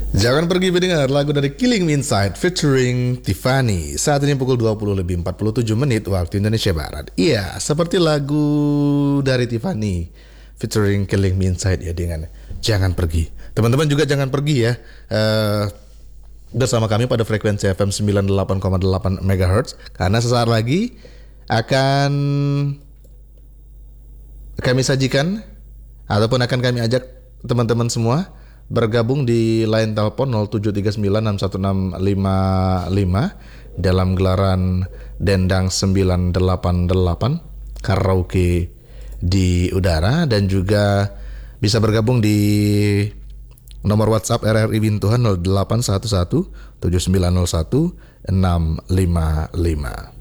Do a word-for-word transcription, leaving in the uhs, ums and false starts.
Jangan pergi mendengar lagu dari Killing Me Inside featuring Tiffany. Saat ini pukul dua puluh lebih empat puluh tujuh menit waktu Indonesia Barat. Iya, seperti lagu dari Tiffany featuring Killing Me Inside ya, dengan Jangan Pergi. Teman-teman juga jangan pergi ya. Uh, bersama kami pada frekuensi F M sembilan puluh delapan koma delapan megahertz, karena sesaat lagi akan kami sajikan ataupun akan kami ajak teman-teman semua bergabung di line telepon nol tujuh tiga sembilan enam satu enam lima lima dalam gelaran Dendang sembilan delapan delapan karaoke di udara, dan juga bisa bergabung di nomor WhatsApp R R I Bintuhan nol delapan satu satu tujuh sembilan nol satu enam lima lima.